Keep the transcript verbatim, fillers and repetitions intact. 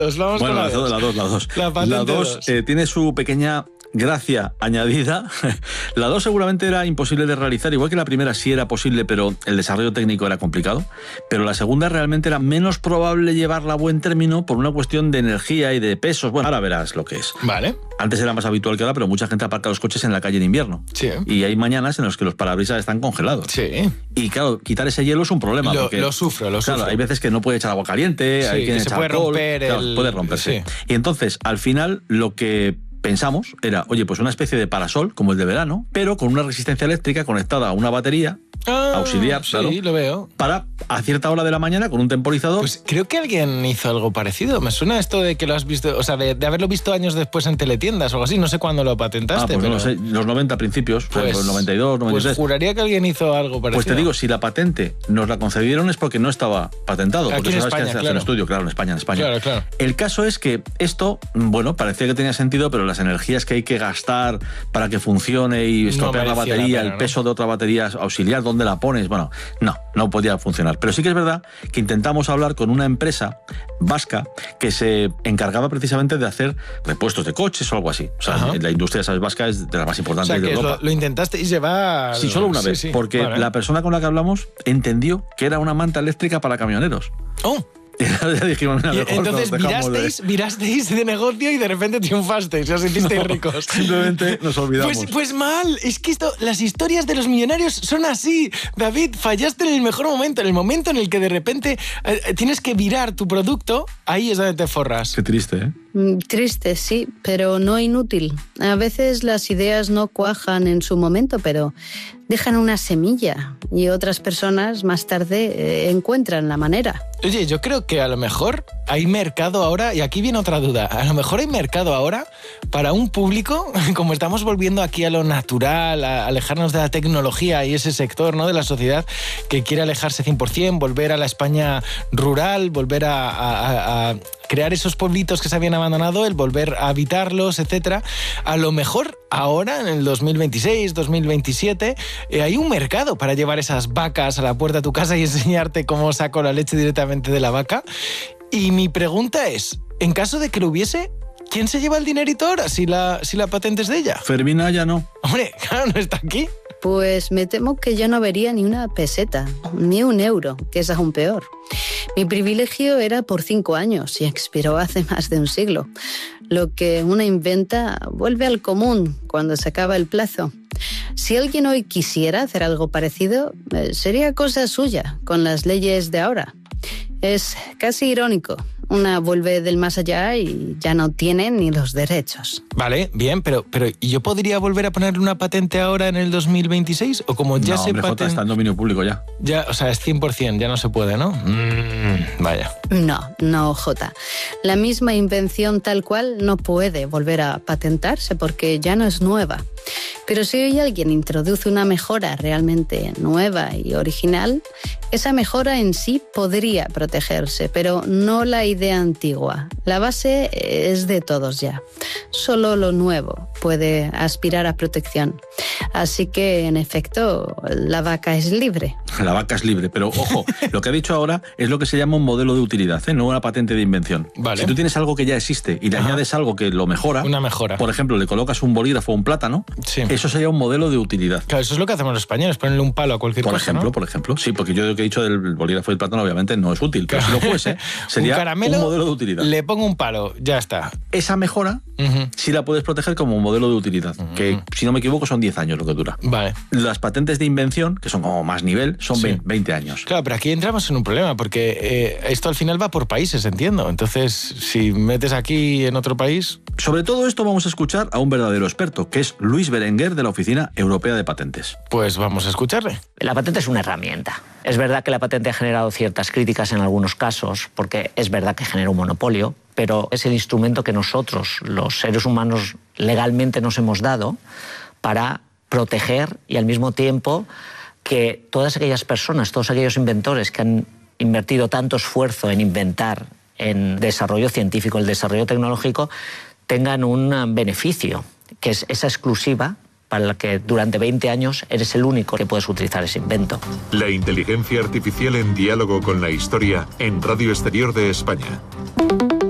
Nos vamos bueno, con la dos, la dos, la dos. La patente La dos dos. Eh, tiene su pequeña gracia añadida. La dos seguramente era imposible de realizar, igual que la primera sí era posible, pero el desarrollo técnico era complicado. Pero la segunda realmente era menos probable llevarla a buen término por una cuestión de energía y de pesos. Bueno, ahora verás lo que es. Vale. Antes era más habitual que ahora, pero mucha gente aparca los coches en la calle en invierno. Sí. Y hay mañanas en las que los parabrisas están congelados. Sí. Y claro, quitar ese hielo es un problema. Lo, porque, lo sufro, lo claro, sufro. hay veces que no puede echar agua caliente, Sí, hay que, que se echar puede alcohol, romper claro, el... puede romperse. Sí. Y entonces, al final, lo que pensamos era, oye, pues una especie de parasol, como el de verano, pero con una resistencia eléctrica conectada a una batería Ah, auxiliar, sí, claro, lo veo. para a cierta hora de la mañana con un temporizador. Pues creo que alguien hizo algo parecido. Me suena esto de que lo has visto, o sea, de, de haberlo visto años después en teletiendas o algo así. No sé cuándo lo patentaste. Ah, pues pero... no lo sé, los noventa principios, pues, los noventa y dos, noventa y tres. Pues juraría que alguien hizo algo parecido. Pues te digo, si la patente nos la concedieron es porque no estaba patentado. Aquí porque en sabes España, que se hace claro. un estudio, claro, en España, en España. Claro, claro. El caso es que esto, bueno, parecía que tenía sentido, pero las energías que hay que gastar para que funcione y estropear No la merecía batería, la pena, el peso de otra batería auxiliar, ¿dónde la pones? Bueno, no, no podía funcionar. Pero sí que es verdad que intentamos hablar con una empresa vasca que se encargaba precisamente de hacer repuestos de coches o algo así. O sea, Ajá. la industria, ¿sabes?, vasca es de las más O importantes sea, de que Europa. lo, lo intentasteis llevar... Sí, solo una Sí, vez, sí. porque Vale. la persona con la que hablamos entendió que era una manta eléctrica para camioneros. Oh. Y ya dijimos, mira, Y mejor entonces nos dejamos mirasteis, de... mirasteis de negocio y de repente triunfasteis, os sentisteis No, ricos. simplemente nos olvidamos. Pues, pues mal, es que esto, las historias de los millonarios son así. David, fallaste en el mejor momento, en el momento en el que de repente eh, tienes que virar tu producto, ahí es donde te forras. Qué triste, ¿eh? Mm, Triste, sí, pero no inútil. A veces las ideas no cuajan en su momento, pero dejan una semilla y otras personas más tarde eh, encuentran la manera. Oye, yo creo que a lo mejor hay mercado ahora, y aquí viene otra duda, a lo mejor hay mercado ahora para un público, como estamos volviendo aquí a lo natural, a alejarnos de la tecnología y ese sector, ¿no?, de la sociedad que quiere alejarse cien por ciento, volver a la España rural, volver a, a, a crear esos pueblitos que se habían abandonado, el volver a habitarlos, etcétera. A lo mejor ahora, en el dos mil veintiséis, dos mil veintisiete, eh, hay un mercado para llevar esas vacas a la puerta de tu casa y enseñarte cómo saco la leche directamente de la vaca. Y mi pregunta es, en caso de que lo hubiese, ¿quién se lleva el dinerito ahora si la, si la patente es de ella? Fermina ya no. Hombre, claro, no está aquí. Pues me temo que yo no vería ni una peseta, ni un euro, que es aún peor. Mi privilegio era por cinco años y expiró hace más de un siglo. Lo que una inventa vuelve al común cuando se acaba el plazo. Si alguien hoy quisiera hacer algo parecido, eh, sería cosa suya, con las leyes de ahora. Es casi irónico. Una vuelve del más allá y ya no tiene ni los derechos. Vale, bien, pero, pero ¿y yo podría volver a ponerle una patente ahora en el dos mil veintiséis? ¿O como ya no, se hombre, Jota, paten... está en dominio público ya. ya, o sea, es cien por ciento, ya no se puede, ¿no? Mm, vaya. No, no, Jota. La misma invención tal cual no puede volver a patentarse porque ya no es nueva. Pero si hoy alguien introduce una mejora realmente nueva y original, esa mejora en sí podría protegerse, pero no la idea antigua. La base es de todos ya. Solo lo nuevo puede aspirar a protección. Así que, en efecto, la vaca es libre. La vaca es libre, pero ojo, lo que ha dicho ahora es lo que se llama un modelo de utilidad, ¿eh? No una patente de invención. Vale. Si tú tienes algo que ya existe y le Ajá. añades algo que lo mejora, Una mejora. por ejemplo, le colocas un bolígrafo o un plátano, Sí. eso sería un modelo de utilidad. Claro, eso es lo que hacemos los españoles, ponerle un palo a cualquier Por cosa, ejemplo, ¿no? por ejemplo. Sí, porque yo lo que he dicho del bolígrafo y el plátano obviamente no es útil, pero si lo fuese, sería un, un, caramelo, modelo de utilidad. Le pongo un palo, ya está. Esa mejora Ujú. sí la puedes proteger como un modelo de utilidad, Ujú. que si no me equivoco son diez años lo que dura. Vale. Las patentes de invención, que son como más nivel, son Sí. veinte años. Claro, pero aquí entramos en un problema, porque eh, esto al final va por países, entiendo. Entonces, si metes aquí en otro país... Sobre todo esto vamos a escuchar a un verdadero experto, que es Luis Berenguer de la Oficina Europea de Patentes. Pues vamos a escucharle. La patente es una herramienta. Es verdad que la patente ha generado ciertas críticas en algunos casos, porque es verdad que genera un monopolio, pero es el instrumento que nosotros, los seres humanos, legalmente nos hemos dado para proteger y al mismo tiempo que todas aquellas personas, todos aquellos inventores que han invertido tanto esfuerzo en inventar, en desarrollo científico, el desarrollo tecnológico, tengan un beneficio, que es esa exclusiva para la que durante veinte años eres el único que puedes utilizar ese invento. La inteligencia artificial en diálogo con la historia en Radio Exterior de España.